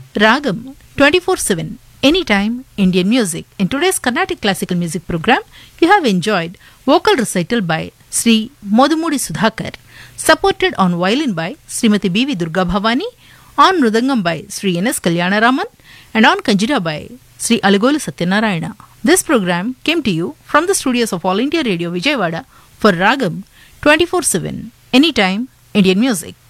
Ragam 24/7 Anytime Indian Music. In today's Carnatic Classical Music program, you have enjoyed vocal recital by Sri Modumudi Sudhakar, supported on violin by Srimati B.V. Durga Bhavani, on Mridangam by Sri N.S. Kalyanaraman, and on Kanjira by Sri Alagolu Satyanarayana. This program came to you from the studios of All India Radio Vijayawada for Ragam 24/7 Anytime Indian Music.